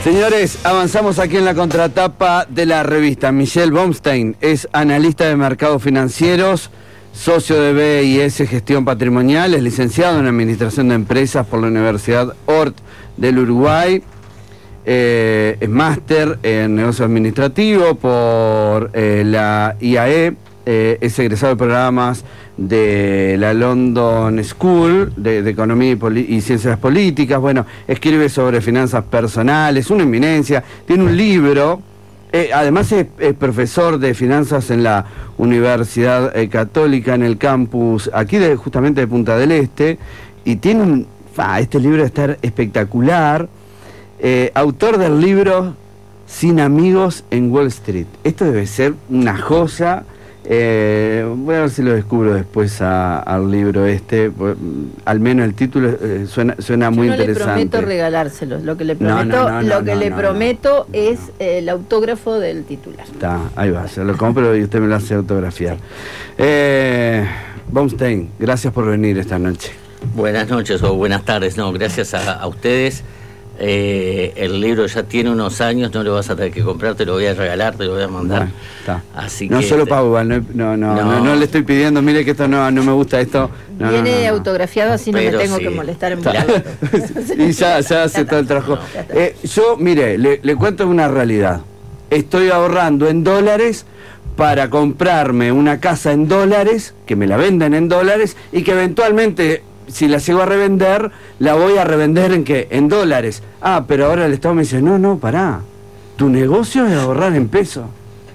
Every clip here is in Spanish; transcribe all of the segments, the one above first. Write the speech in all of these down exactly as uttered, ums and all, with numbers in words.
Señores, avanzamos aquí en la contratapa de la revista. Michelle Bomstein es analista de mercados financieros, socio de B I S Gestión Patrimonial, es licenciado en Administración de Empresas por la Universidad Hort del Uruguay, eh, es máster en Negocio Administrativo por eh, la I A E, eh, es egresado de programas de la London School de, de Economía y, y Ciencias Políticas. Bueno, escribe sobre finanzas personales, una eminencia, tiene un libro, eh, además es, es profesor de finanzas en la Universidad eh, Católica en el campus aquí de, justamente de Punta del Este, y tiene un, fa, este libro debe estar espectacular, eh, autor del libro Sin Amigos en Wall Street. Esto debe ser una joya. Eh, voy a ver si lo descubro después a, al libro este, pues, al menos el título eh, suena, suena muy no interesante. No le prometo regalárselos, lo que le prometo, no, no, no, lo no, que no, le no, prometo no, es no. Eh, el autógrafo del titular. Está, ahí va, se lo compro y usted me lo hace autografiar. Sí. Eh, Bomstein, gracias por venir esta noche. Buenas noches o buenas tardes, no, gracias a, a ustedes. Eh, el libro ya tiene unos años, no lo vas a tener que comprar, te lo voy a regalar, te lo voy a mandar. Bueno, está. Así no que solo te... pago igual, no, no, no, no, no le estoy pidiendo, mire que esto no, no me gusta esto. No, Viene no, no, no. autografiado, así Pero no me tengo sí. que molestar en Claro. Y ya, ya hace todo el trabajo. No, eh, yo, mire, le, le cuento una realidad. Estoy ahorrando en dólares para comprarme una casa en dólares, que me la venden en dólares, y que eventualmente, si la llego a revender, la voy a revender en qué, en dólares. Ah, pero ahora el Estado me dice, no, no, pará, tu negocio es ahorrar en pesos.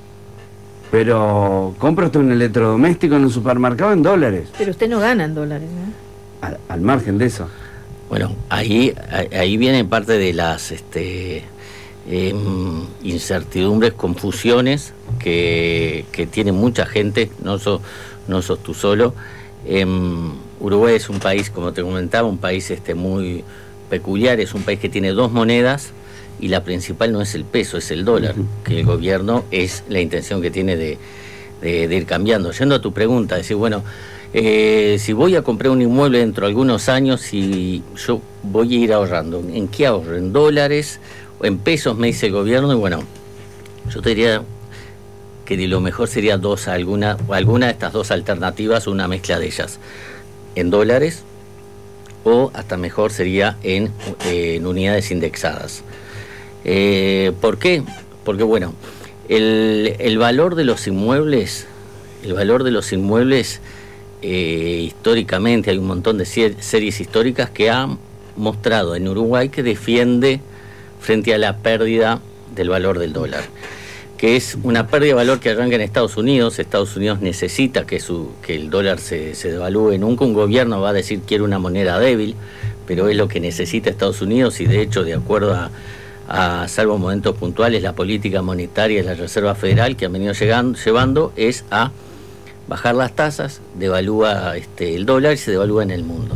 Pero cómprate un electrodoméstico en un supermercado en dólares. Pero usted no gana en dólares, ¿no? Al, al margen de eso. Bueno, ahí, ahí viene parte de las este, eh, incertidumbres, confusiones que, que tiene mucha gente, no, so, no sos tú solo. Eh, Uruguay es un país, como te comentaba, un país este, muy peculiar, es un país que tiene dos monedas y la principal no es el peso, es el dólar, uh-huh. que el gobierno es la intención que tiene de, de, de ir cambiando. Yendo a tu pregunta, decir, bueno, eh, si voy a comprar un inmueble dentro de algunos años y yo voy a ir ahorrando, ¿en qué ahorro? ¿En dólares o en pesos? Me dice el gobierno, y bueno, yo te diría que lo mejor sería dos, alguna, alguna de estas dos alternativas, una mezcla de ellas, en dólares o hasta mejor sería en, eh, en unidades indexadas. Eh, ¿Por qué? Porque bueno, el, el valor de los inmuebles, el valor de los inmuebles eh, históricamente, hay un montón de series históricas que han mostrado en Uruguay que defiende frente a la pérdida del valor del dólar, que es una pérdida de valor que arranca en Estados Unidos. Estados Unidos necesita que, su, que el dólar se, se devalúe. Nunca un gobierno va a decir quiero una moneda débil, pero es lo que necesita Estados Unidos, y de hecho, de acuerdo a, a salvo momentos puntuales, la política monetaria de la Reserva Federal que han venido llegando, llevando es a bajar las tasas, devalúa este, el dólar y se devalúa en el mundo.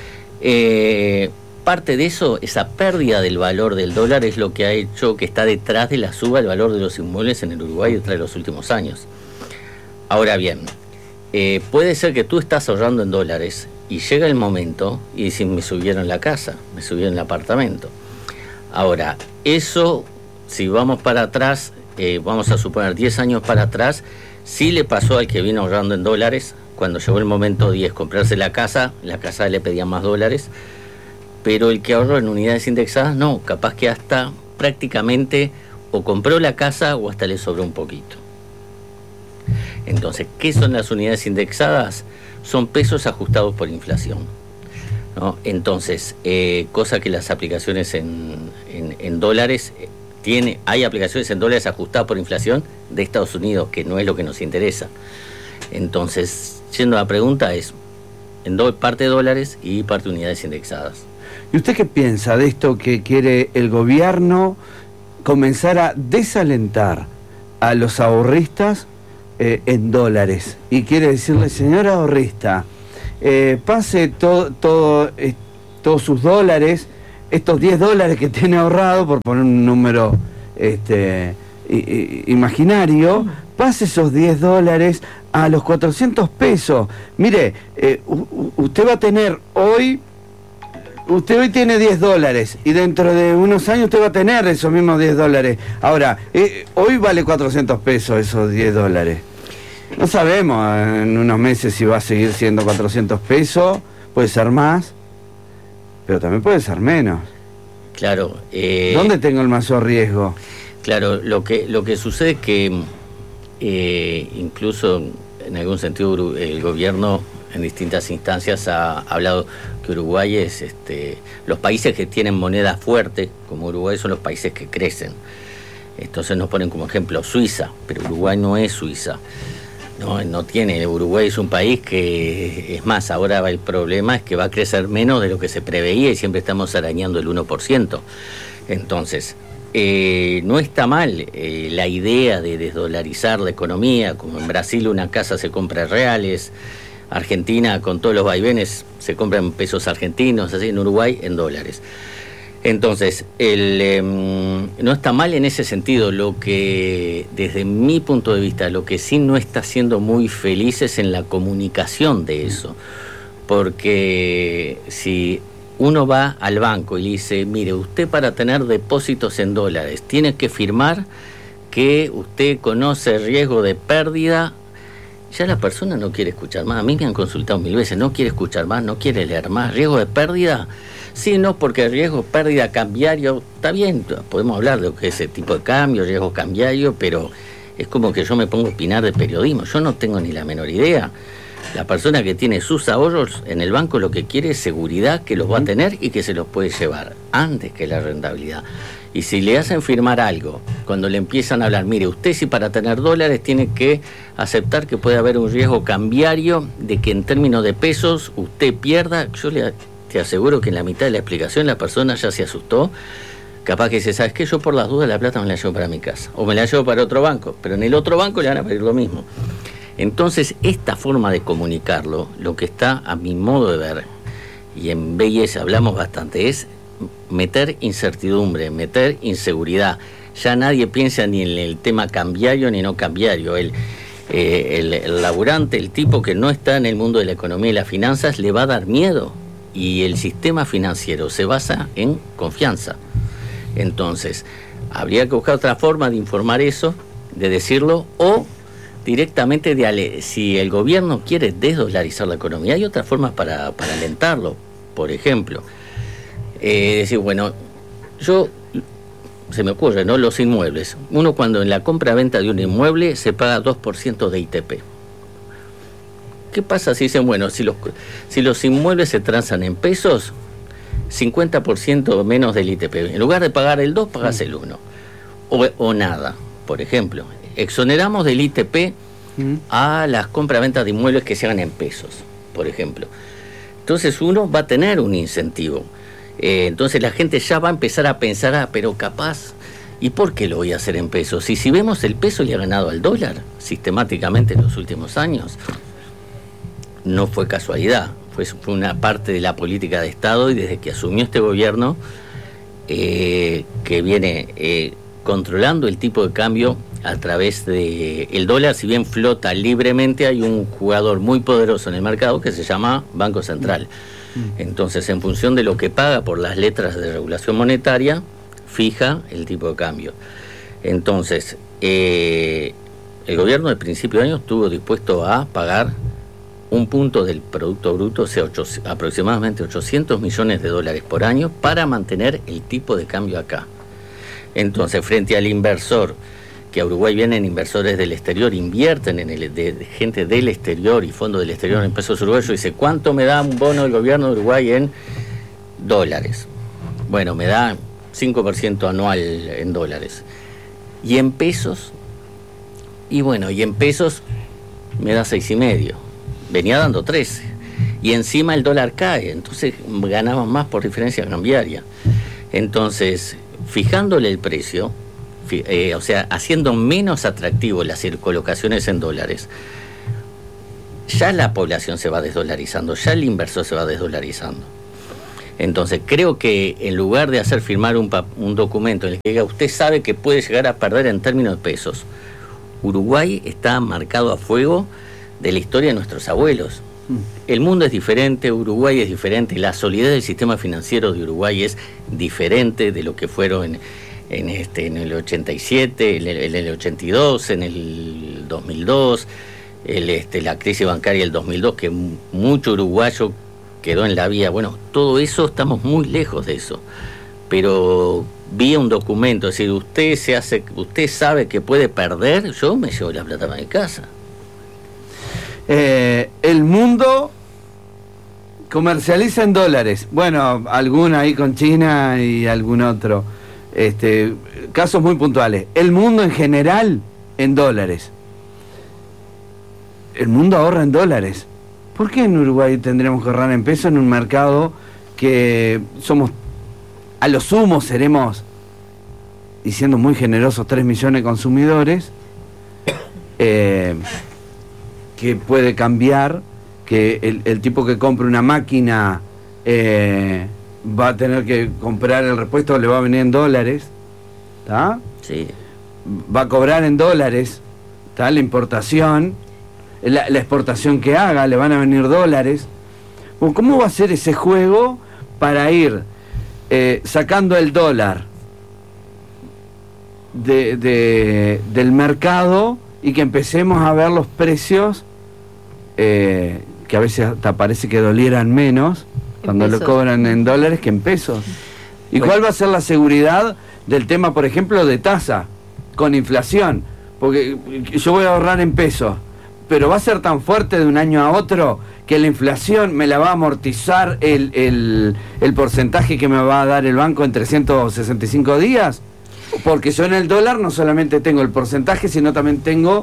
Eh, parte de eso, esa pérdida del valor del dólar, es lo que ha hecho que está detrás de la suba del valor de los inmuebles en el Uruguay detrás de los últimos años. Ahora bien, eh, puede ser que tú estás ahorrando en dólares y llega el momento y dices, me subieron la casa, me subieron el apartamento. Ahora, eso, si vamos para atrás, eh, vamos a suponer diez años para atrás, sí le pasó al que vino ahorrando en dólares. Cuando llegó el momento de comprarse la casa, la casa le pedía más dólares, pero el que ahorró en unidades indexadas, no, capaz que hasta prácticamente o compró la casa o hasta le sobró un poquito. Entonces, ¿qué son las unidades indexadas? Son pesos ajustados por inflación, ¿no? Entonces, eh, cosa que las aplicaciones en, en, en dólares, eh, tiene, hay aplicaciones en dólares ajustadas por inflación de Estados Unidos, que no es lo que nos interesa. Entonces, yendo a la pregunta, es en do, parte dólares y parte unidades indexadas. ¿Y usted qué piensa de esto que quiere el gobierno comenzar a desalentar a los ahorristas eh, en dólares? Y quiere decirle, señor ahorrista, eh, pase to, todo, eh, todos sus dólares, estos diez dólares que tiene ahorrado, por poner un número este, i, i, imaginario, pase esos diez dólares a los cuatrocientos pesos. Mire, eh, u, usted va a tener hoy usted hoy tiene diez dólares y dentro de unos años usted va a tener esos mismos diez dólares. Ahora, eh, hoy vale cuatrocientos pesos esos diez dólares. No sabemos en unos meses si va a seguir siendo cuatrocientos pesos, puede ser más, pero también puede ser menos. Claro. Eh, ¿Dónde tengo el mayor riesgo? Claro, lo que, lo que sucede es que eh, incluso en algún sentido el gobierno en distintas instancias ha hablado que Uruguay es, este, los países que tienen moneda fuerte, como Uruguay, son los países que crecen. Entonces nos ponen como ejemplo Suiza, pero Uruguay no es Suiza. No, no tiene, Uruguay es un país que, es más, ahora el problema es que va a crecer menos de lo que se preveía y siempre estamos arañando el uno por ciento. Entonces, eh, no está mal eh, la idea de desdolarizar la economía, como en Brasil una casa se compra en reales, Argentina con todos los vaivenes se compra en pesos argentinos, así en Uruguay en dólares. Entonces, el, eh, no está mal en ese sentido. Lo que, desde mi punto de vista, lo que sí no está siendo muy feliz es en la comunicación de eso. Porque si uno va al banco y le dice, mire, usted para tener depósitos en dólares tiene que firmar que usted conoce el riesgo de pérdida, ya la persona no quiere escuchar más. A mí me han consultado mil veces, no quiere escuchar más, no quiere leer más. ¿Riesgo de pérdida? Sí, no, porque el riesgo de pérdida cambiario, está bien, podemos hablar de lo que es ese tipo de cambio, riesgo cambiario, pero es como que yo me pongo a opinar de periodismo. Yo no tengo ni la menor idea. La persona que tiene sus ahorros en el banco lo que quiere es seguridad, que los va a tener y que se los puede llevar antes que la rentabilidad. Y si le hacen firmar algo, cuando le empiezan a hablar, mire, usted si para tener dólares tiene que aceptar que puede haber un riesgo cambiario, de que en términos de pesos usted pierda, yo le te aseguro que en la mitad de la explicación la persona ya se asustó, capaz que dice, ¿sabes qué? Yo por las dudas la plata me la llevo para mi casa, o me la llevo para otro banco, pero en el otro banco le van a pedir lo mismo. Entonces, esta forma de comunicarlo, lo que está a mi modo de ver, y en B I S hablamos bastante, es meter incertidumbre, meter inseguridad. Ya nadie piensa ni en el tema cambiario ni no cambiario. El, eh, el, el laburante, el tipo que no está en el mundo de la economía y las finanzas, le va a dar miedo. Y el sistema financiero se basa en confianza. Entonces, habría que buscar otra forma de informar eso, de decirlo, o directamente de ale- si el gobierno quiere desdolarizar la economía, hay otras formas para, para alentarlo. Por ejemplo, eh, decir, bueno, yo, se me ocurre, ¿no? Los inmuebles. Uno cuando en la compra-venta de un inmueble se paga dos por ciento de I T P. ¿Qué pasa si dicen, bueno, si los, si los inmuebles se transan en pesos, cincuenta por ciento menos del I T P? En lugar de pagar el dos, pagas el uno. O, o nada, por ejemplo. Exoneramos del I T P a las compraventas de inmuebles que se hagan en pesos, por ejemplo. Entonces uno va a tener un incentivo. Eh, entonces la gente ya va a empezar a pensar, ah, pero capaz, ¿y por qué lo voy a hacer en pesos? Y si vemos, el peso le ha ganado al dólar sistemáticamente en los últimos años. No fue casualidad, fue, fue una parte de la política de Estado, y desde que asumió este gobierno, eh, que viene eh, controlando el tipo de cambio a través de el dólar, si bien flota libremente, hay un jugador muy poderoso en el mercado que se llama Banco Central. Entonces, en función de lo que paga por las letras de regulación monetaria, fija el tipo de cambio. Entonces, eh, el gobierno del principio de año estuvo dispuesto a pagar un punto del Producto Bruto, o sea, ocho, aproximadamente ochocientos millones de dólares por año, para mantener el tipo de cambio acá. Entonces, frente al inversor, que a Uruguay vienen inversores del exterior, invierten en el de, de gente del exterior y fondos del exterior en pesos uruguayos, dice, ¿cuánto me da un bono del gobierno de Uruguay en dólares? Bueno, me da cinco por ciento anual en dólares. ¿Y en pesos? Y bueno, y en pesos me da seis y medio. Venía dando trece. Y encima el dólar cae, entonces ganamos más por diferencia cambiaria. Entonces, fijándole el precio, Eh, o sea, haciendo menos atractivo las colocaciones en dólares, ya la población se va desdolarizando, ya el inversor se va desdolarizando. Entonces, creo que en lugar de hacer firmar un, un documento en el que diga, usted sabe que puede llegar a perder en términos de pesos, Uruguay está marcado a fuego de la historia de nuestros abuelos. El mundo es diferente, Uruguay es diferente, la solidez del sistema financiero de Uruguay es diferente de lo que fueron en, en, este, en el ochenta y siete, en el, en el ochenta y dos, en el dos mil dos, el, este, la crisis bancaria del dos mil dos, que mucho uruguayo quedó en la vía. Bueno, todo eso estamos muy lejos de eso. Pero vi un documento, es decir, usted se hace, usted sabe que puede perder, yo me llevo la plata para mi casa. Eh, el mundo comercializa en dólares. Bueno, alguna ahí con China y algún otro. Este, casos muy puntuales. El mundo en general en dólares. El mundo ahorra en dólares. ¿Por qué en Uruguay tendremos que ahorrar en pesos en un mercado que somos, a lo sumo seremos, y siendo muy generosos, tres millones de consumidores? Eh, que puede cambiar, que el, el tipo que compre una máquina eh, va a tener que comprar el repuesto, le va a venir en dólares, ¿está? Sí. Va a cobrar en dólares, ¿está? La importación, la, la exportación que haga, le van a venir dólares. Bueno, ¿cómo va a ser ese juego para ir eh, sacando el dólar de, de, del mercado y que empecemos a ver los precios eh, que a veces hasta parece que dolieran menos cuando lo cobran en dólares que en pesos? ¿Y cuál va a ser la seguridad del tema, por ejemplo, de tasa con inflación? Porque yo voy a ahorrar en pesos, pero va a ser tan fuerte de un año a otro que la inflación me la va a amortizar el, el, el porcentaje que me va a dar el banco en trescientos sesenta y cinco días. Porque yo en el dólar no solamente tengo el porcentaje, sino también tengo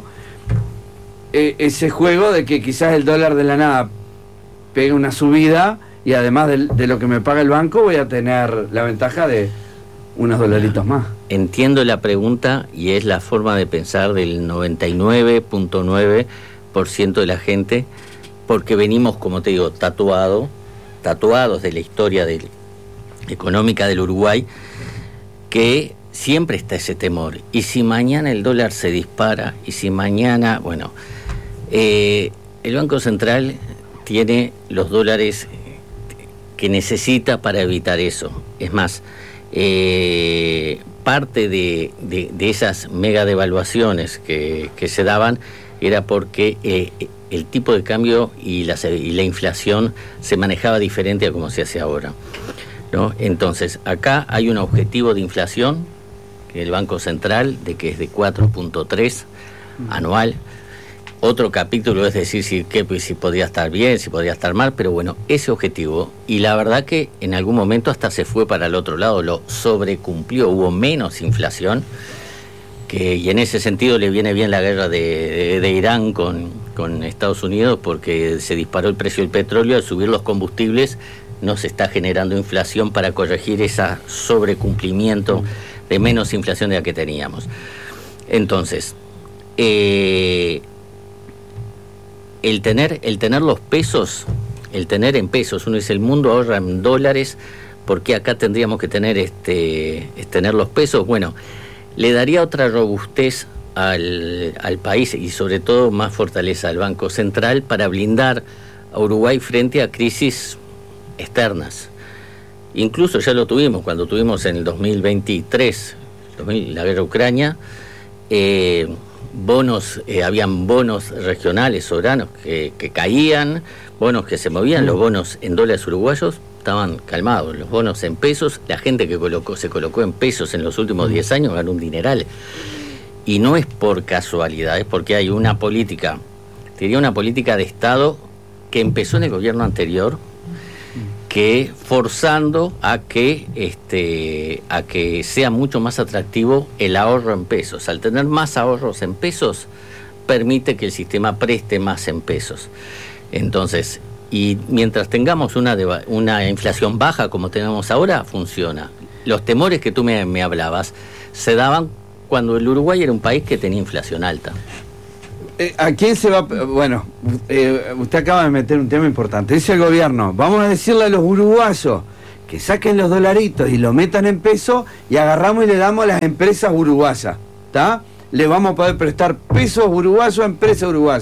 eh, ese juego de que quizás el dólar de la nada pegue una subida y además de, de lo que me paga el banco voy a tener la ventaja de unos dolaritos más. Entiendo la pregunta y es la forma de pensar del noventa y nueve punto nueve por ciento de la gente, porque venimos, como te digo, tatuado, tatuados de la historia del, económica del Uruguay, que siempre está ese temor. Y si mañana el dólar se dispara, y si mañana, bueno, eh, el Banco Central tiene los dólares que necesita para evitar eso. Es más, eh, parte de, de, de esas mega devaluaciones que, que se daban era porque eh, el tipo de cambio y la, y la inflación se manejaba diferente a como se hace ahora, ¿no? Entonces, acá hay un objetivo de inflación el Banco Central, de que es de cuatro punto tres anual. Otro capítulo es decir si, que, si podía estar bien, si podía estar mal, pero bueno, ese objetivo, y la verdad que en algún momento hasta se fue para el otro lado, lo sobrecumplió, hubo menos inflación, que, y en ese sentido le viene bien la guerra de, de, de Irán con, con Estados Unidos, porque se disparó el precio del petróleo, al subir los combustibles no se está generando inflación para corregir ese sobrecumplimiento de menos inflación de la que teníamos. Entonces, eh, el tener, el tener los pesos, el tener en pesos, uno dice el mundo ahorra en dólares, ¿por qué acá tendríamos que tener este, tener los pesos? Bueno, le daría otra robustez al, al país y sobre todo más fortaleza al Banco Central para blindar a Uruguay frente a crisis externas. Incluso ya lo tuvimos cuando tuvimos en el dos mil veintitrés la guerra Ucrania, eh, bonos, eh, habían bonos regionales soberanos que, que caían, bonos que se movían, los bonos en dólares uruguayos estaban calmados, los bonos en pesos, la gente que colocó, se colocó en pesos en los últimos diez años ganó un dineral. Y no es por casualidad, es porque hay una política, diría una política de Estado que empezó en el gobierno anterior, que forzando a que este a que sea mucho más atractivo el ahorro en pesos. Al tener más ahorros en pesos, permite que el sistema preste más en pesos. Entonces, y mientras tengamos una, deva- una inflación baja como tenemos ahora, funciona. Los temores que tú me, me hablabas se daban cuando el Uruguay era un país que tenía inflación alta. Eh, ¿A quién se va? Bueno, eh, usted acaba de meter un tema importante. Dice el gobierno, vamos a decirle a los uruguayos que saquen los dolaritos y lo metan en peso y agarramos y le damos a las empresas uruguayas, ¿está? Le vamos a poder prestar pesos uruguayos a empresas uruguayas.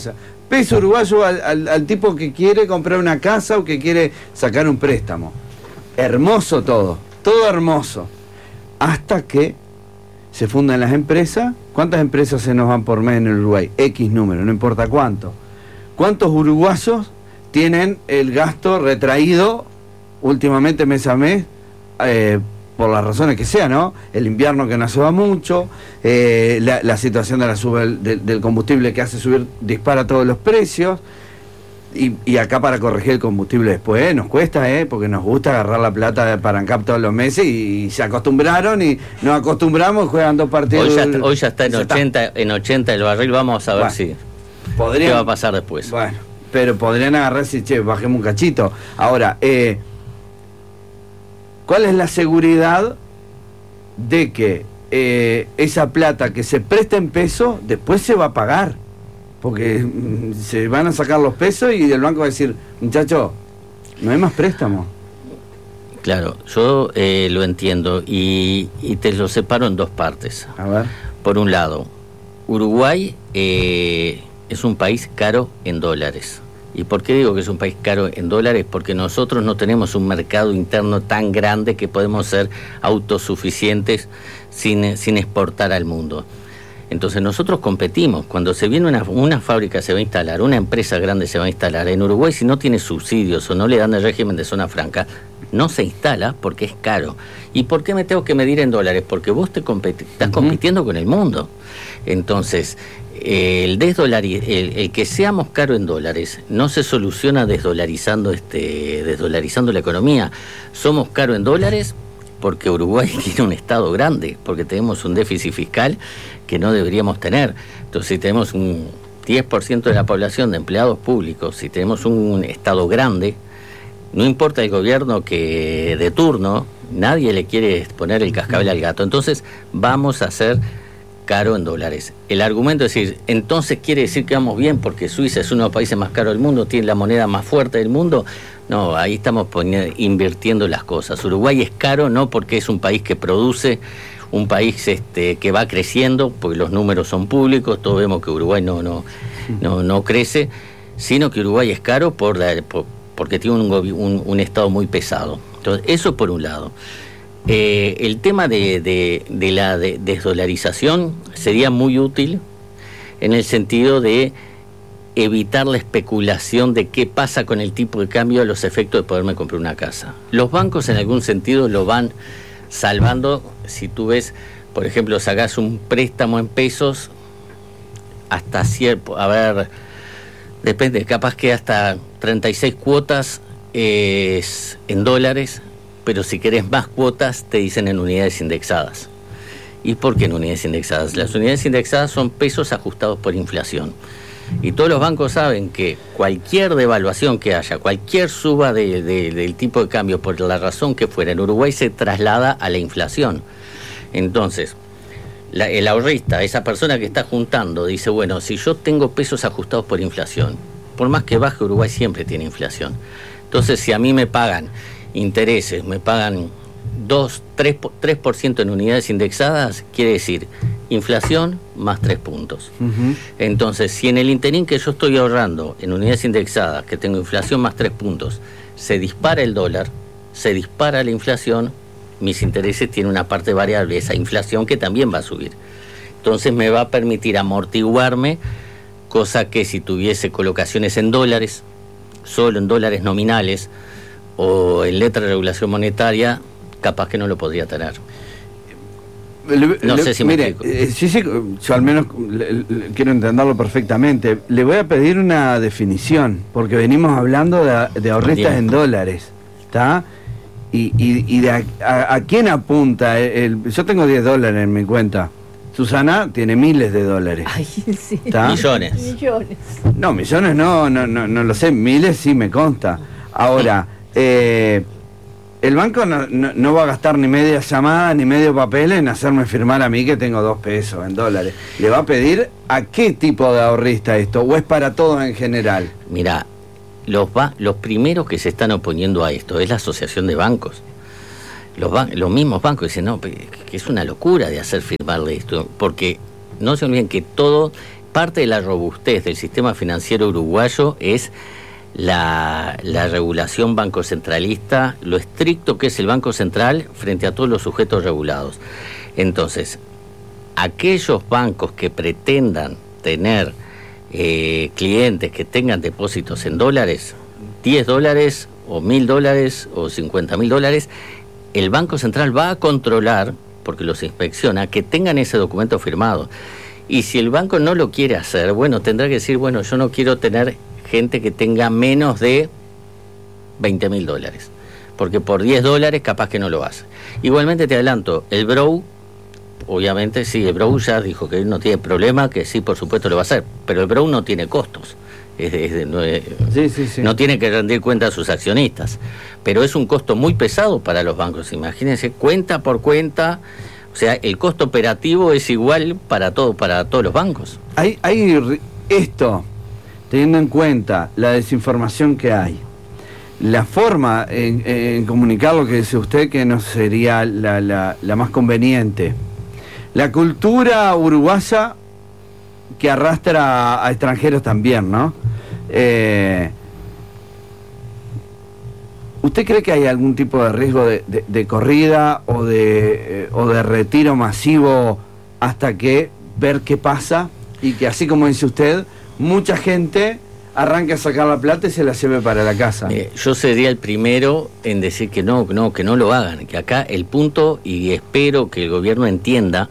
Peso uruguayo al, al, al tipo que quiere comprar una casa o que quiere sacar un préstamo. Hermoso todo, todo hermoso. Hasta que se fundan las empresas. ¿Cuántas empresas se nos van por mes en el Uruguay? X número, no importa cuánto. ¿Cuántos uruguayos tienen el gasto retraído últimamente mes a mes? Eh, por las razones que sea, ¿no? El invierno que no se va mucho, eh, la, la situación de la suba del, del combustible que hace subir, dispara todos los precios, y, y acá para corregir el combustible después, eh, nos cuesta, eh, porque nos gusta agarrar la plata para ANCAP todos los meses, y, y se acostumbraron, y nos acostumbramos, juegan dos partidos. Hoy ya está, hoy ya está en ochenta, está. en ochenta el barril, vamos a ver bueno, si podrían, qué va a pasar después. Bueno, pero podrían agarrar si, che, bajemos un cachito. Ahora, eh, ¿cuál es la seguridad de que eh, esa plata que se presta en pesos después se va a pagar? Porque mm, se van a sacar los pesos y el banco va a decir, muchacho, no hay más préstamo. Claro, yo eh, lo entiendo y, y te lo separo en dos partes. A ver. Por un lado, Uruguay eh, es un país caro en dólares. ¿Y por qué digo que es un país caro en dólares? Porque nosotros no tenemos un mercado interno tan grande que podemos ser autosuficientes sin, sin exportar al mundo. Entonces nosotros competimos. Cuando se viene una, una fábrica se va a instalar, una empresa grande se va a instalar. En Uruguay, si no tiene subsidios o no le dan el régimen de zona franca, no se instala porque es caro. ¿Y por qué me tengo que medir en dólares? Porque vos te competi- estás uh-huh. compitiendo con el mundo. Entonces, el, desdolari- el, el que seamos caro en dólares no se soluciona desdolarizando, este, desdolarizando la economía. Somos caro en dólares porque Uruguay tiene un Estado grande, porque tenemos un déficit fiscal que no deberíamos tener. Entonces, si tenemos un diez por ciento de la población de empleados públicos, si tenemos un Estado grande, no importa el gobierno que de turno, nadie le quiere poner el cascabel al gato. Entonces, vamos a ser caro en dólares. El argumento es decir, entonces quiere decir que vamos bien porque Suiza es uno de los países más caros del mundo, tiene la moneda más fuerte del mundo. No, ahí estamos poniendo, invirtiendo las cosas. Uruguay es caro no porque es un país que produce, un país este que va creciendo, porque los números son públicos, todos vemos que Uruguay no no no, no crece, sino que Uruguay es caro por, la, por porque tiene un, un, un Estado muy pesado. Entonces, eso por un lado. Eh, el tema de, de, de la de, desdolarización sería muy útil en el sentido de evitar la especulación de qué pasa con el tipo de cambio a los efectos de poderme comprar una casa. Los bancos en algún sentido lo van salvando. Si tú ves, por ejemplo, sacás un préstamo en pesos hasta cierto, a ver, depende, capaz que hasta treinta y seis cuotas es en dólares, pero si querés más cuotas te dicen en unidades indexadas. ¿Y por qué en unidades indexadas? Las unidades indexadas son pesos ajustados por inflación. Y todos los bancos saben que cualquier devaluación que haya, cualquier suba de, de, del tipo de cambio, por la razón que fuera, en Uruguay se traslada a la inflación. Entonces, la, el ahorrista, esa persona que está juntando, dice, bueno, si yo tengo pesos ajustados por inflación, por más que baje, Uruguay siempre tiene inflación. Entonces, si a mí me pagan intereses, me pagan dos, tres por ciento en unidades indexadas, quiere decir inflación más tres puntos. Uh-huh. Entonces, si en el interín que yo estoy ahorrando en unidades indexadas, que tengo inflación más tres puntos, se dispara el dólar, se dispara la inflación, mis intereses tienen una parte variable, esa inflación que también va a subir. Entonces me va a permitir amortiguarme, cosa que si tuviese colocaciones en dólares, solo en dólares nominales, o en letra de regulación monetaria, capaz que no lo podría tener. Le, no le, sé si mire, me explico. Eh, sí, sí, yo al menos le, le, quiero entenderlo perfectamente. Le voy a pedir una definición, porque venimos hablando de, de ahorristas Bien. en dólares, ¿está? Y, y, y de a, a, a quién apunta. El, el, yo tengo diez dólares en mi cuenta. Susana tiene miles de dólares. Ay, sí. Millones. Millones. No, millones no, no, no, no lo sé, miles sí me consta. Ahora, eh, el banco no, no, no va a gastar ni media llamada ni medio papel en hacerme firmar a mí que tengo dos pesos en dólares. ¿Le va a pedir a qué tipo de ahorrista esto? ¿O es para todos en general? Mira, los, ba- los primeros que se están oponiendo a esto es la Asociación de Bancos. Los, ban- los mismos bancos dicen, no, que es una locura de hacer firmarle esto, porque no se olviden que todo parte de la robustez del sistema financiero uruguayo es la, la regulación bancocentralista, lo estricto que es el Banco Central frente a todos los sujetos regulados. Entonces, aquellos bancos que pretendan tener eh, clientes que tengan depósitos en dólares, diez dólares o mil dólares o cincuenta mil dólares, el Banco Central va a controlar, porque los inspecciona, que tengan ese documento firmado. Y si el banco no lo quiere hacer, bueno, tendrá que decir, bueno, yo no quiero tener gente que tenga menos de veinte mil dólares, porque por diez dólares capaz que no lo hace. Igualmente te adelanto, el B R O, obviamente sí, el B R O ya dijo que no tiene problema, que sí, por supuesto lo va a hacer, pero el B R O no tiene costos. Es de, es de, no, es, sí, sí, sí. no tiene que rendir cuenta a sus accionistas, pero es un costo muy pesado para los bancos. Imagínense, cuenta por cuenta, o sea, el costo operativo es igual para todo, para todos los bancos. Hay, hay esto, teniendo en cuenta la desinformación que hay, la forma en, en comunicar lo que dice usted que no sería la, la, la más conveniente, la cultura uruguaya que arrastra a, a extranjeros también, ¿no? Eh, ¿Usted cree que hay algún tipo de riesgo de, de, de corrida o de, eh, o de retiro masivo hasta que ver qué pasa y que, así como dice usted, mucha gente arranque a sacar la plata y se la lleve para la casa? Eh, yo sería el primero en decir que no, no, que no lo hagan, que acá el punto, y espero que el gobierno entienda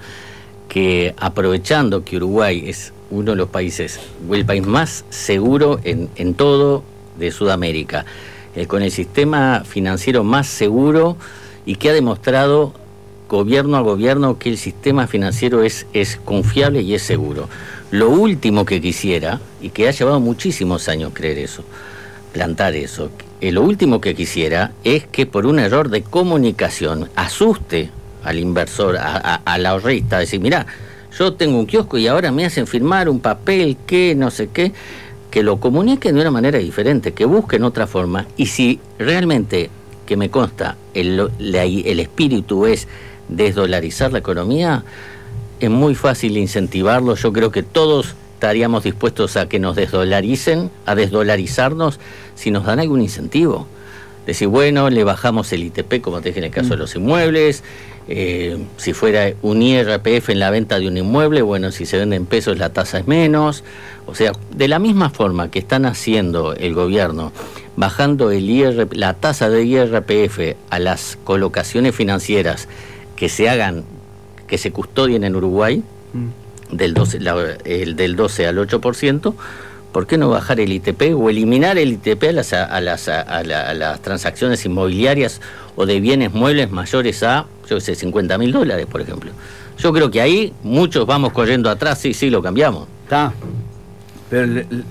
que, aprovechando que Uruguay es uno de los países, o el país más seguro en, en todo de Sudamérica, eh, con el sistema financiero más seguro, y que ha demostrado gobierno a gobierno que el sistema financiero es, es confiable y es seguro. Lo último que quisiera, y que ha llevado muchísimos años creer eso, plantar eso, eh, lo último que quisiera es que por un error de comunicación asuste al inversor, a, a, al ahorrista, decir, mirá, yo tengo un kiosco y ahora me hacen firmar un papel que no sé qué, que lo comuniquen de una manera diferente, que busquen otra forma. Y si realmente, que me consta, el, la, el espíritu es desdolarizar la economía, es muy fácil incentivarlo. Yo creo que todos estaríamos dispuestos a que nos desdolaricen, a desdolarizarnos, si nos dan algún incentivo. Decir, bueno, le bajamos el I T P, como te dije en el caso de los inmuebles. Eh, si fuera un I R P F en la venta de un inmueble, bueno, si se vende en pesos la tasa es menos. O sea, de la misma forma que están haciendo el gobierno, bajando el I R, la tasa de I R P F a las colocaciones financieras que se hagan, que se custodien en Uruguay, mm. del doce, la, el del doce al ocho por ciento, ¿por qué no bajar el I T P o eliminar el I T P a las, a las, a la, a las transacciones inmobiliarias o de bienes muebles mayores a, yo sé, cincuenta mil dólares, por ejemplo? Yo creo que ahí muchos vamos corriendo atrás, sí, sí, lo cambiamos. Está. Pero le, le,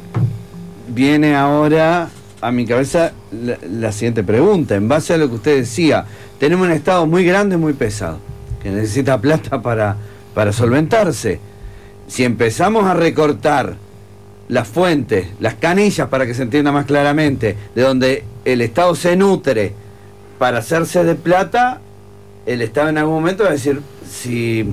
viene ahora a mi cabeza la, la siguiente pregunta. En base a lo que usted decía, tenemos un Estado muy grande y muy pesado, que necesita plata para, para solventarse. Si empezamos a recortar las fuentes, las canillas, para que se entienda más claramente, de donde el Estado se nutre para hacerse de plata, el Estado en algún momento va a decir, si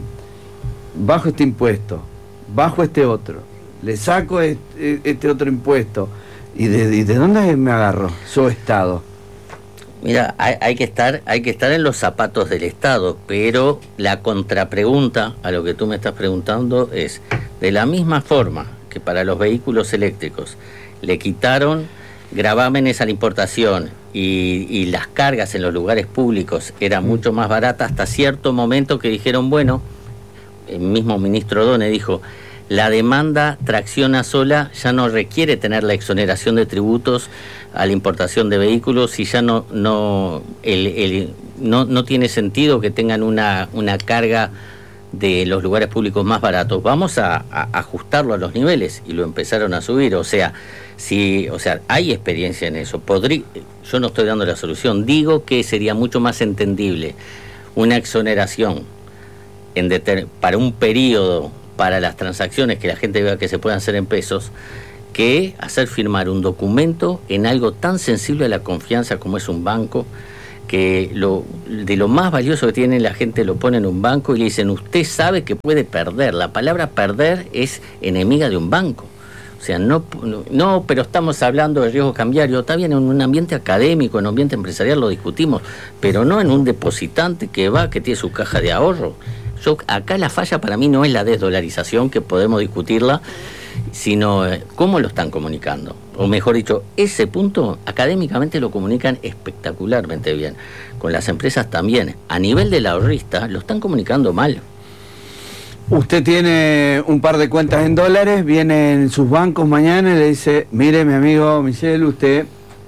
bajo este impuesto, bajo este otro, le saco este, este otro impuesto, ¿y de, y de dónde me agarro? Su Estado. Mira, hay, hay que estar, hay que estar en los zapatos del Estado, pero la contrapregunta a lo que tú me estás preguntando es, de la misma forma que para los vehículos eléctricos le quitaron gravámenes a la importación y, y las cargas en los lugares públicos eran mucho más baratas, hasta cierto momento que dijeron, bueno, el mismo ministro Done dijo, la demanda tracciona sola, ya no requiere tener la exoneración de tributos a la importación de vehículos y ya no no el, el, no, no tiene sentido que tengan una, una carga de los lugares públicos más baratos. Vamos a, a ajustarlo a los niveles, y lo empezaron a subir. O sea, si, o sea, hay experiencia en eso. Podrí, yo no estoy dando la solución, digo que sería mucho más entendible una exoneración en deter, para un periodo, para las transacciones que la gente vea que se puedan hacer en pesos, que hacer firmar un documento en algo tan sensible a la confianza como es un banco, que lo, de lo más valioso que tiene la gente lo pone en un banco y le dicen, usted sabe que puede perder. La palabra perder es enemiga de un banco. O sea, no, no, pero estamos hablando de riesgo cambiario. Está bien, en un ambiente académico, en un ambiente empresarial lo discutimos, pero no en un depositante que va, que tiene su caja de ahorro. Yo, acá la falla para mí no es la desdolarización, que podemos discutirla, sino eh, cómo lo están comunicando. O mejor dicho, ese punto académicamente lo comunican espectacularmente bien. Con las empresas también. A nivel del ahorrista, lo están comunicando mal. Usted tiene un par de cuentas en dólares, viene en sus bancos mañana y le dice, mire mi amigo Michel, usted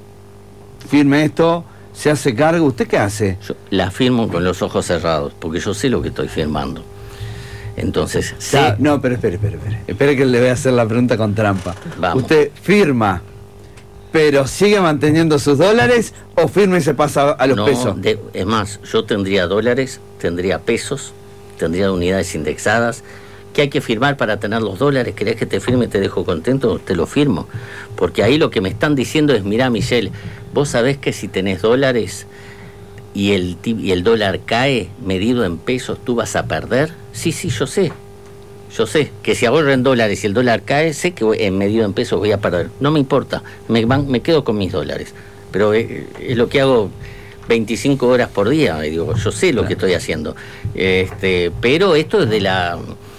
firme esto, se hace cargo. ¿Usted qué hace? Yo la firmo con los ojos cerrados, porque yo sé lo que estoy firmando. Entonces, sé... Ah, no, pero espere, espere, espere. Espere que le voy a hacer la pregunta con trampa. Vamos. ¿Usted firma, pero sigue manteniendo sus dólares o firma y se pasa a los no, pesos? De, es más, yo tendría dólares, tendría pesos, tendría unidades indexadas. ¿Qué hay que firmar para tener los dólares? ¿Querés que te firme y te dejo contento? Te lo firmo. Porque ahí lo que me están diciendo es, mirá, Michel, vos sabés que si tenés dólares y el, y el dólar cae medido en pesos, ¿tú vas a perder? Sí, sí, yo sé. Yo sé que si ahorro en dólares y el dólar cae, sé que voy, en medido en pesos voy a perder. No me importa, me, van, me quedo con mis dólares. Pero es, es lo que hago veinticinco horas por día, me digo, yo sé lo que estoy haciendo. Este, pero esto es de la...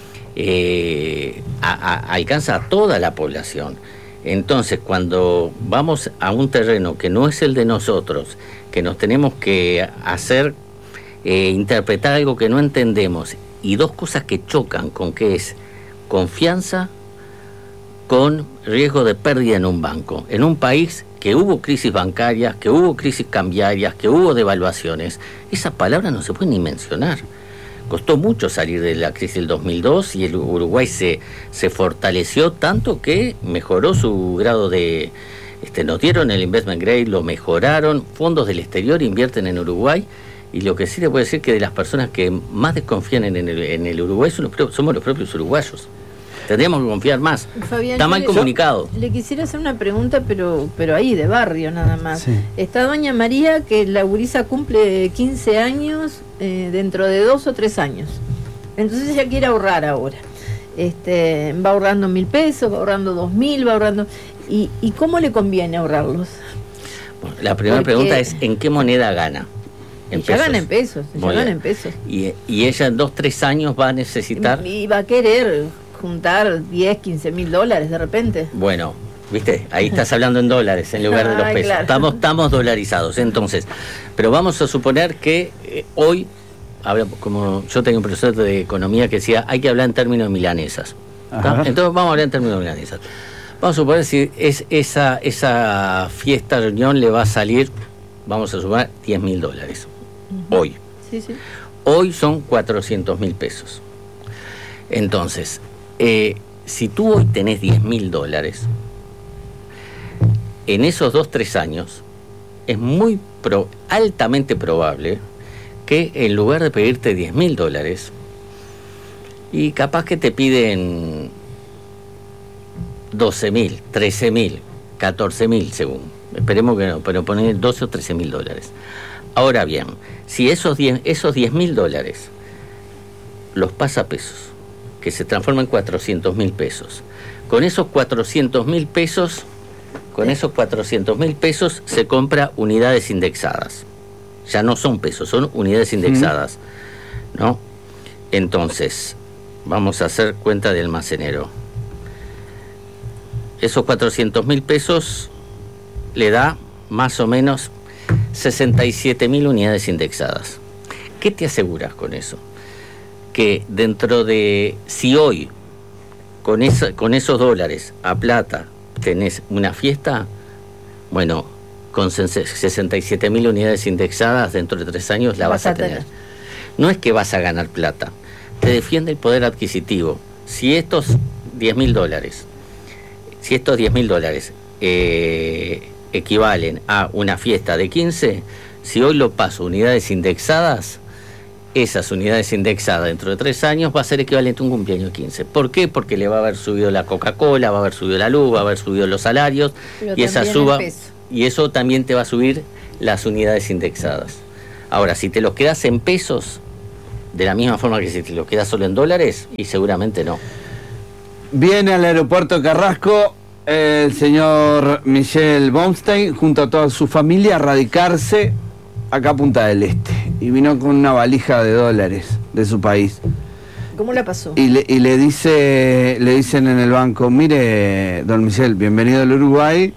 Eh, a, a, alcanza a toda la población. Entonces, cuando vamos a un terreno que no es el de nosotros, que nos tenemos que hacer, eh, interpretar algo que no entendemos, y dos cosas que chocan, con que es confianza con riesgo de pérdida en un banco, en un país que hubo crisis bancarias, que hubo crisis cambiarias, que hubo devaluaciones, esas palabras no se pueden ni mencionar. Costó mucho salir de la crisis del dos mil dos y el Uruguay se, se fortaleció tanto que mejoró su grado de... Este, nos dieron el investment grade, lo mejoraron, fondos del exterior invierten en Uruguay, y lo que sí le puedo decir que de las personas que más desconfían en el, en el Uruguay son los, somos los propios uruguayos. Tendríamos que confiar más. Fabián, está mal le, comunicado. Le quisiera hacer una pregunta, pero pero ahí, de barrio nada más. Sí. Está doña María, que la gurisa cumple quince años eh, dentro de dos o tres años. Entonces ella quiere ahorrar ahora. Este, va ahorrando mil pesos, va ahorrando dos mil, va ahorrando... ¿Y, y cómo le conviene ahorrarlos? Bueno, la primera Porque... pregunta es, ¿en qué moneda gana? En ella pesos. gana en pesos, ella gana en pesos. Y, y ella en dos, tres años va a necesitar... Y va a querer juntar diez, quince mil dólares de repente. Bueno, viste, ahí estás hablando en dólares en lugar de los pesos. Claro. Estamos, estamos dolarizados, entonces. Pero vamos a suponer que eh, hoy, habla, como yo tengo un profesor de economía que decía, hay que hablar en términos milanesas. Entonces vamos a hablar en términos milanesas. Vamos a suponer si es esa, esa fiesta, reunión le va a salir, vamos a suponer, diez mil dólares. Uh-huh. Hoy. Sí, sí. Hoy son cuatrocientos mil pesos. Entonces, eh, si tú hoy tenés diez mil dólares, en esos dos, tres años, es muy pro, altamente probable que en lugar de pedirte diez mil dólares, y capaz que te piden doce mil, trece mil, catorce mil según, esperemos que no, pero poner doce o trece mil dólares. Ahora bien, si esos diez esos diez mil dólares los pasa a pesos, que se transforman en cuatrocientos mil pesos, con esos cuatrocientos mil pesos, con esos cuatrocientos mil pesos se compra unidades indexadas. Ya no son pesos, son unidades indexadas, ¿no? Entonces, vamos a hacer cuenta de almacenero. Esos cuatrocientos mil pesos le da más o menos sesenta y siete mil unidades indexadas. ¿Qué te aseguras con eso? Que dentro de, si hoy con, esa, con esos dólares a plata tenés una fiesta, bueno, con sesenta y siete mil unidades indexadas dentro de tres años la vas, vas a tener. tener. No es que vas a ganar plata, te defiende el poder adquisitivo. Si estos diez mil dólares, si estos diez mil dólares eh, equivalen a una fiesta de quince, si hoy lo paso unidades indexadas, esas unidades indexadas dentro de tres años va a ser equivalente a un cumpleaños de quince. ¿Por qué? Porque le va a haber subido la Coca-Cola, va a haber subido la luz, va a haber subido los salarios, pero y esa suba, y eso también te va a subir las unidades indexadas. Ahora, si te los quedas en pesos, de la misma forma que si te los quedas solo en dólares, y seguramente no. Viene al aeropuerto de Carrasco el señor Michel Bomstein junto a toda su familia a radicarse acá a Punta del Este. Y vino con una valija de dólares de su país. ¿Cómo la pasó? Y le, y le dice, le dicen en el banco, mire, don Michel, bienvenido al Uruguay.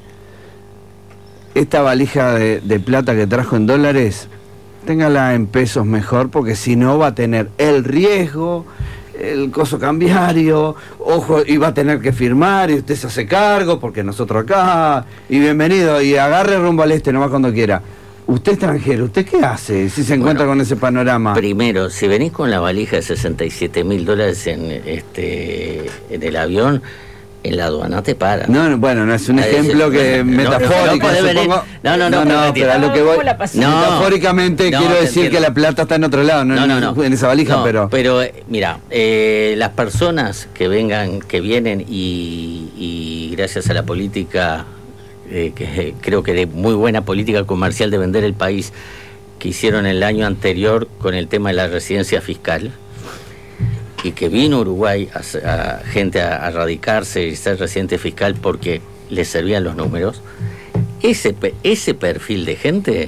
Esta valija de, de plata que trajo en dólares, téngala en pesos mejor, porque si no va a tener el riesgo, el coso cambiario, ojo, y va a tener que firmar, y usted se hace cargo, porque nosotros acá, y bienvenido, y agarre rumbo al este, nomás cuando quiera. Usted extranjero, ¿usted qué hace si se encuentra bueno, con ese panorama? Primero, si venís con la valija de sesenta y siete mil dólares en, este, en el avión, en la aduana te para. No, no, bueno, no es un ejemplo que no, metafórico, no, supongo. No, no, no, no, no, pero a lo que voy, no, metafóricamente no, quiero decir entiendo. que la plata está en otro lado, no, no, no, no en esa valija, no, pero... Pero, mira, eh, las personas que vengan, que vienen y, y gracias a la política, eh, que creo que de muy buena política comercial de vender el país, que hicieron el año anterior con el tema de la residencia fiscal, y que vino a Uruguay a, a gente a, a radicarse y ser residente fiscal porque les servían los números, ese, ese perfil de gente,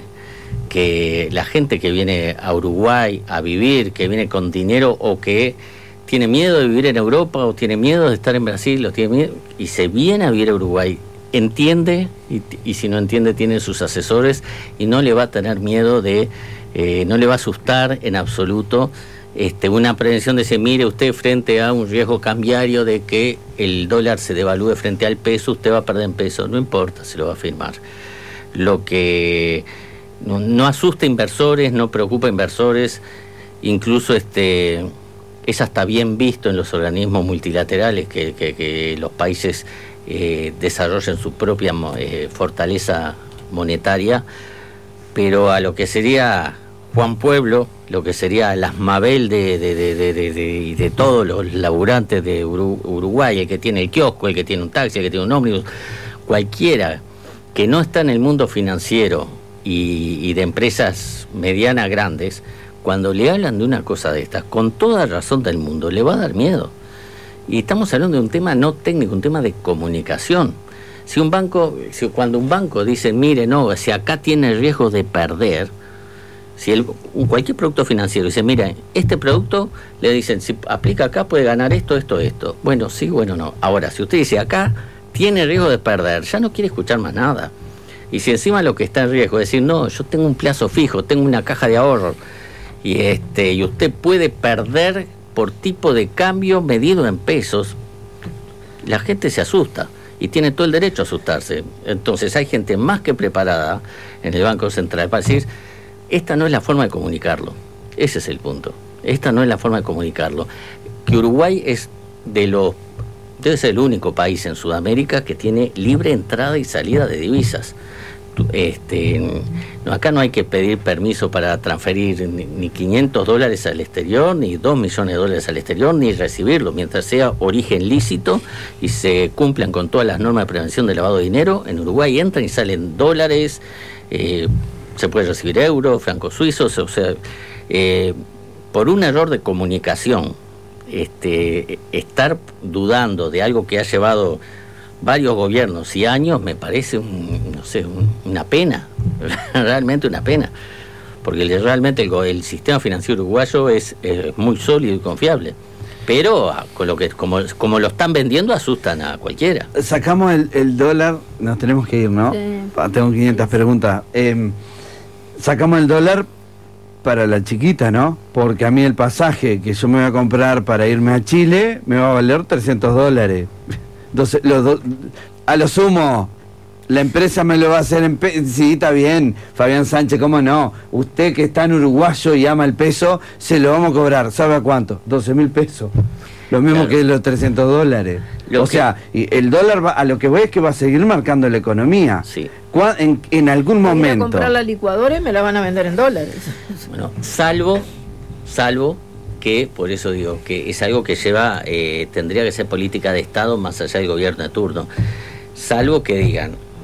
que la gente que viene a Uruguay a vivir, que viene con dinero o que tiene miedo de vivir en Europa o tiene miedo de estar en Brasil o tiene miedo, y se viene a vivir a Uruguay, entiende, y, y si no entiende tiene sus asesores y no le va a tener miedo de, eh, no le va a asustar en absoluto. Este, una prevención de decir, mire usted, frente a un riesgo cambiario de que el dólar se devalúe frente al peso, usted va a perder en peso, no importa, se lo va a firmar. Lo que no, no asusta a inversores, no preocupa a inversores, incluso este, es hasta bien visto en los organismos multilaterales que, que, que los países eh, desarrollen su propia eh, fortaleza monetaria, pero a lo que sería Juan Pueblo, lo que sería las Mabel de, de, de, de, de, de, de todos los laburantes de Uruguay, el que tiene el kiosco, el que tiene un taxi, el que tiene un ómnibus, cualquiera que no está en el mundo financiero y, y de empresas medianas grandes, cuando le hablan de una cosa de estas, con toda razón del mundo, le va a dar miedo. Y estamos hablando de un tema no técnico, un tema de comunicación. Si un banco, si cuando un banco dice, mire, no, si acá tiene riesgo de perder, si el, cualquier producto financiero dice, mira, este producto, le dicen, si aplica acá puede ganar esto, esto, esto. Bueno, sí, bueno, no. Ahora, si usted dice acá tiene riesgo de perder, ya no quiere escuchar más nada. Y si encima lo que está en riesgo es decir, no, yo tengo un plazo fijo, tengo una caja de ahorro, y este y usted puede perder por tipo de cambio medido en pesos, la gente se asusta y tiene todo el derecho a asustarse. Entonces hay gente más que preparada en el Banco Central para decir, esta no es la forma de comunicarlo. Ese es el punto. Esta no es la forma de comunicarlo. Que Uruguay es de los, debe ser el único país en Sudamérica que tiene libre entrada y salida de divisas. Este, no, acá no hay que pedir permiso para transferir ni, ni quinientos dólares al exterior, ni dos millones de dólares al exterior, ni recibirlo, mientras sea origen lícito y se cumplan con todas las normas de prevención de lavado de dinero. En Uruguay entran y salen dólares, eh, se puede recibir euros, francos suizos, o sea, eh, por un error de comunicación, este, estar dudando de algo que ha llevado varios gobiernos y años, me parece un, no sé, un, una pena, realmente una pena, porque realmente el, el sistema financiero uruguayo es, es muy sólido y confiable, pero con lo que como, como lo están vendiendo asustan a cualquiera. Sacamos el, el dólar, nos tenemos que ir, ¿no? Sí. Tengo quinientas preguntas. Eh, sacamos el dólar para la chiquita, ¿no? Porque a mí el pasaje que yo me voy a comprar para irme a Chile me va a valer trescientos dólares. Entonces, los do, a lo sumo, la empresa me lo va a hacer en pesos. Sí, está bien, Fabián Sánchez, ¿cómo no? Usted que está en uruguayo y ama el peso, se lo vamos a cobrar, ¿sabe a cuánto? doce mil pesos. Lo mismo claro. que los trescientos dólares. Lo o que... sea, y el dólar, va, a lo que voy es que va a seguir marcando la economía. Sí. En, en algún Voy momento... a comprar la licuadora y me la van a vender en dólares. Bueno, salvo, salvo... que por eso digo que es algo que lleva, eh, tendría que ser política de Estado más allá del gobierno de turno, salvo que digan,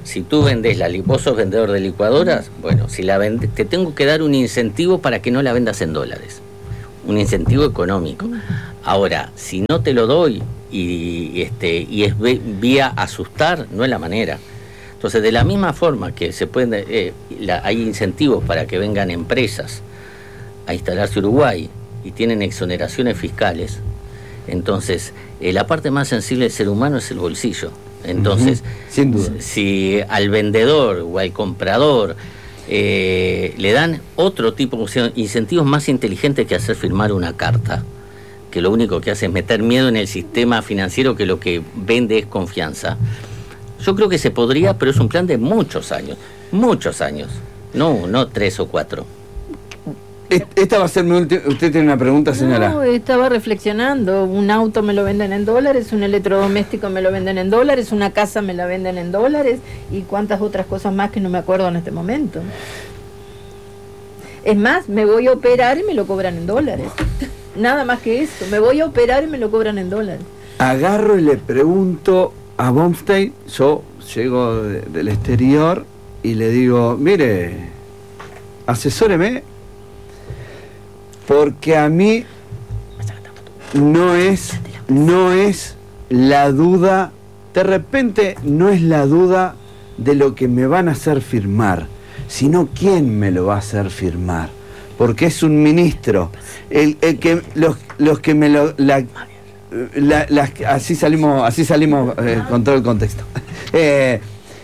si tú vendes la, vos sos vendedor de licuadoras, bueno, si la vende, te tengo que dar un incentivo para que no la vendas en dólares, un incentivo económico. Ahora, si no te lo doy y, este, y es vía asustar, no es la manera. Entonces, de la misma forma que se pueden, eh, la, hay incentivos para que vengan empresas a instalarse en Uruguay y tienen exoneraciones fiscales, entonces eh, la parte más sensible del ser humano es el bolsillo. Entonces, uh-huh. Sin duda. Si al vendedor o al comprador eh, le dan otro tipo de incentivos más inteligentes que hacer firmar una carta, que lo único que hace es meter miedo en el sistema financiero, que lo que vende es confianza, yo creo que se podría, pero es un plan de muchos años, muchos años, no, no tres o cuatro. Esta va a ser mi última. ¿Usted tiene una pregunta, señora? No, estaba reflexionando. Un auto me lo venden en dólares, un electrodoméstico me lo venden en dólares, una casa me la venden en dólares y cuántas otras cosas más que no me acuerdo en este momento. Es más, me voy a operar y me lo cobran en dólares. Nada más que eso. Me voy a operar y me lo cobran en dólares. Agarro y le pregunto a Bomstein, yo llego de, del exterior y le digo, mire, asesóreme, porque a mí no es, no es la duda, de repente no es la duda de lo que me van a hacer firmar, sino quién me lo va a hacer firmar, porque es un ministro, el, el que los, los que me lo la, la, la, así salimos, así salimos eh, con todo el contexto. Eh,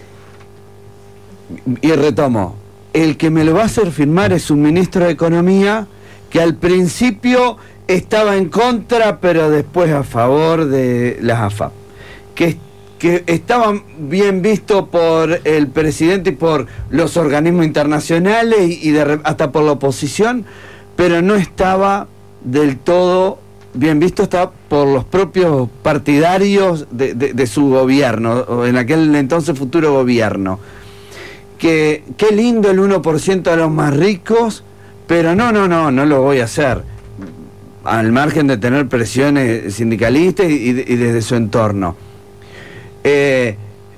y retomo, el que me lo va a hacer firmar es un ministro de Economía que al principio estaba en contra, pero después a favor de las A F A P, que, que estaban bien visto por el presidente y por los organismos internacionales y, y de, hasta por la oposición, pero no estaba del todo bien visto, estaba por los propios partidarios de, de, de su gobierno, o en aquel entonces futuro gobierno. Que qué lindo el uno por ciento de los más ricos, pero no, no, no, no lo voy a hacer, al margen de tener presiones sindicalistas y, y, y desde su entorno. Eh,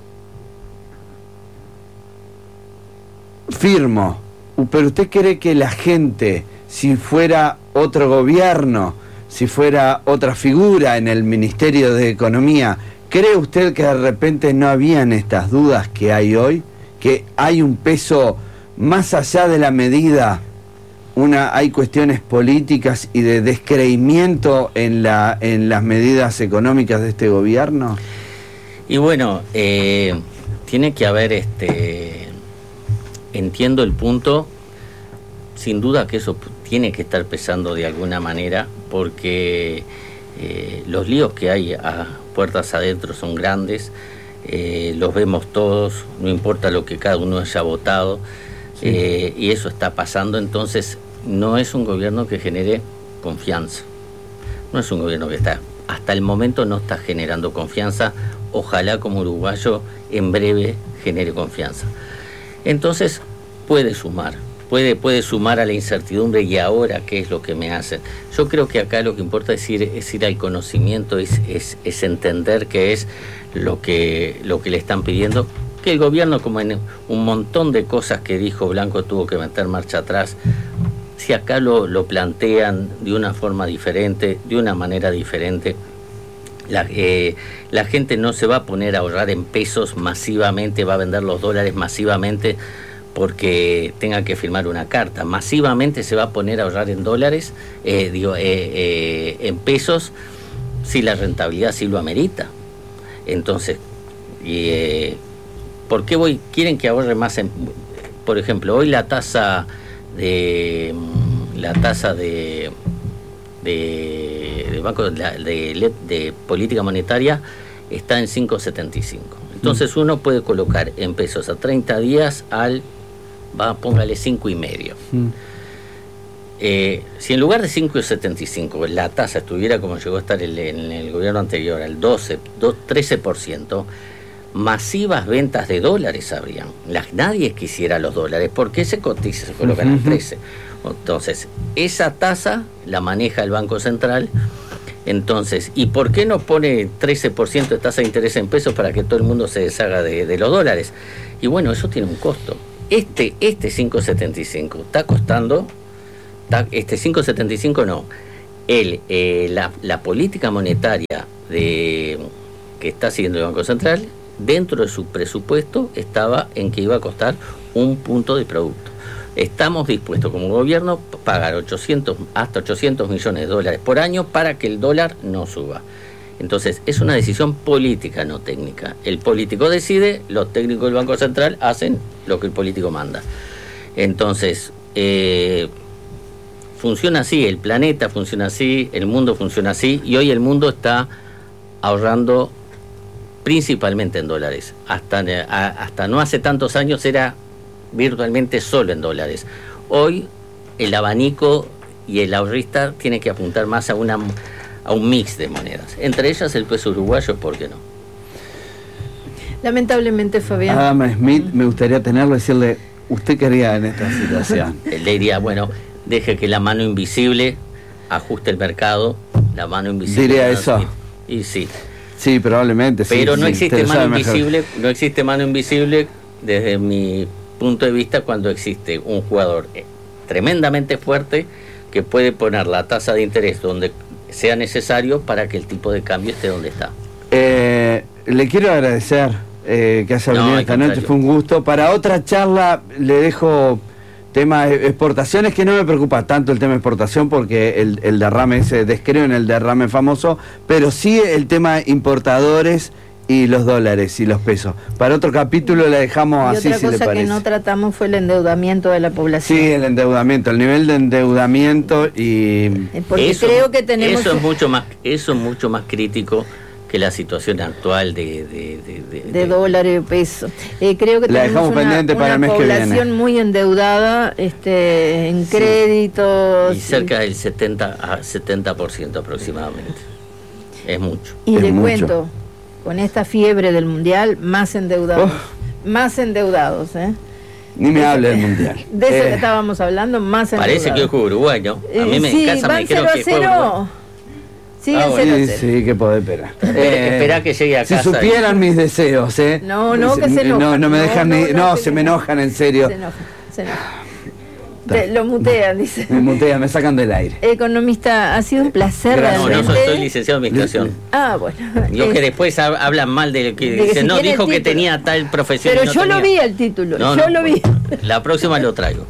firmo, pero ¿usted cree que la gente, si fuera otro gobierno, si fuera otra figura en el Ministerio de Economía, cree usted que de repente no habían estas dudas que hay hoy? Que hay un peso más allá de la medida, una hay cuestiones políticas y de descreimiento en la en las medidas económicas de este gobierno. Y bueno, eh, tiene que haber, este, entiendo el punto, sin duda que eso tiene que estar pesando de alguna manera, porque eh, los líos que hay a puertas adentro son grandes. Eh, los vemos todos, no importa lo que cada uno haya votado, sí. eh, y eso está pasando. Entonces no es un gobierno que genere confianza, no es un gobierno que está, hasta el momento no está generando confianza. Ojalá como uruguayo en breve genere confianza. Entonces puede sumar, puede, puede sumar a la incertidumbre. Y ahora, ¿qué es lo que me hacen? Yo creo que acá lo que importa es ir, es ir al conocimiento, es, es, es entender qué es lo que, lo que le están pidiendo, que el gobierno, como en un montón de cosas que dijo Blanco, tuvo que meter marcha atrás. Si acá lo, lo plantean de una forma diferente, de una manera diferente, la, eh, la gente no se va a poner a ahorrar en pesos masivamente, va a vender los dólares masivamente porque tenga que firmar una carta. Masivamente se va a poner a ahorrar en dólares, eh, digo, eh, eh, en pesos, si la rentabilidad sí lo amerita. Entonces, eh, ¿por qué voy? Quieren que ahorre más en, por ejemplo, hoy la tasa de la tasa de de, de banco de, de, de política monetaria está en cinco setenta y cinco. Entonces uno puede colocar en pesos a treinta días al, va, póngale cinco y medio. Mm. Eh, si en lugar de cinco setenta y cinco la tasa estuviera como llegó a estar el, en el gobierno anterior, al doce, trece por ciento, masivas ventas de dólares habrían. Las, nadie quisiera los dólares, porque se cotiza, se colocan al trece. Entonces, esa tasa la maneja el Banco Central Entonces, ¿y por qué no pone trece por ciento de tasa de interés en pesos para que todo el mundo se deshaga de, de los dólares? Y bueno, eso tiene un costo. Este, este cinco coma setenta y cinco está costando, está, este cinco coma setenta y cinco no, el, eh, la, la política monetaria de, que está siguiendo el Banco Central, dentro de su presupuesto estaba en que iba a costar un punto de producto. Estamos dispuestos como gobierno a pagar ochocientos, hasta ochocientos millones de dólares por año para que el dólar no suba. Entonces, es una decisión política, no técnica. El político decide, los técnicos del Banco Central hacen lo que el político manda. Entonces, eh, funciona así, el planeta funciona así, el mundo funciona así, y hoy el mundo está ahorrando principalmente en dólares. Hasta, hasta no hace tantos años era virtualmente solo en dólares. Hoy el abanico y el ahorrista tiene que apuntar más a una a un mix de monedas, entre ellas el peso uruguayo, ¿por qué no? Lamentablemente, Fabián. Adam Smith, me gustaría tenerlo y decirle, ¿usted qué haría en esta situación? Él le diría, bueno, deje que la mano invisible ajuste el mercado, la mano invisible. ¿Diría eso? Smith. Y sí. Sí, probablemente. Pero sí, no sí, existe mano invisible, no existe mano invisible desde mi punto de vista cuando existe un jugador tremendamente fuerte que puede poner la tasa de interés donde sea necesario para que el tipo de cambio esté donde está. Eh, le quiero agradecer eh, que haya No, venido al esta noche, contrario. fue un gusto. Para otra charla le dejo tema de exportaciones, que no me preocupa tanto el tema de exportación porque el, el derrame ese, descreo en el derrame famoso, pero sí el tema de importadores y los dólares y los pesos. Para otro capítulo le dejamos Y así, otra si le cosa parece. que no tratamos fue el endeudamiento de la población. Sí, el endeudamiento, el nivel de endeudamiento y... Eh, Porque eso, creo que tenemos... eso es mucho más, eso es mucho más crítico que la situación actual de de, de, de, de de dólares o pesos. Eh, creo que La tenemos dejamos una, pendiente para una el mes que viene. población muy endeudada, este, en Sí. créditos. y cerca del setenta a setenta por ciento aproximadamente. Es mucho. Y Es le mucho. cuento, con esta fiebre del mundial, más endeudados. Oh. Más endeudados, ¿eh? Ni me hable del mundial. De eso Eh, que estábamos hablando, más endeudados. Parece que juega Uruguay, ¿no? A mí Eh, me sí, en casa van me dijeron cero a que juega Uruguay. cero. Sí, Ah, el bueno. cero a Sí, cero. sí, que podés esperar. Espera- espera que llegue a Si casa supieran mis deseos, ¿eh? No, no, que se No, enojan. no me No, dejan no, ni... no, No, que se se me enojan. enojan, en serio. Se enoja, se enoja. Te- lo mutean, dice. Me mutean, me sacan del aire. Economista, ha sido un placer Gracias. No, no, realmente. soy, soy licenciado en administración. Ah, bueno. Yo Eh, que después hab- hablan mal de que De que dicen, si no, tiene dijo el que título. tenía tal profesión. Pero y no yo lo tenía. vi el título, No, yo no, lo vi. La próxima lo traigo.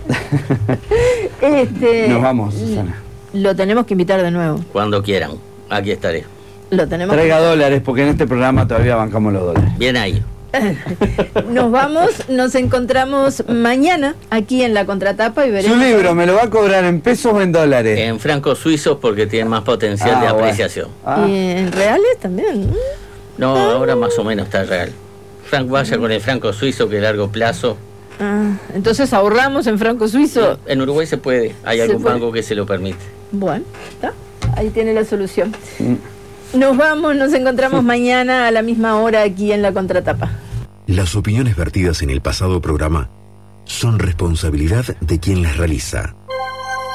Este, Nos vamos, Susana. Lo tenemos que invitar de nuevo. Cuando quieran. Aquí estaré. Lo tenemos Traiga dólares, porque en este programa todavía bancamos los dólares. Bien ahí. Nos vamos, nos encontramos mañana aquí en la Contratapa y Su veremos. libro, ¿me lo va a cobrar en pesos o en dólares? En francos suizos porque tiene más potencial Ah, de bueno. apreciación. Ah, Y en reales también. No, ahora más o menos está real. Frank vaya con el franco suizo que a largo plazo. Ah, entonces ahorramos en franco suizo. En Uruguay se puede. Hay Se algún puede. banco que se lo permite. Bueno, ¿está? Ahí tiene la solución. mm. Nos vamos, nos encontramos mañana a la misma hora aquí en la Contratapa. Las opiniones vertidas en el pasado programa son responsabilidad de quien las realiza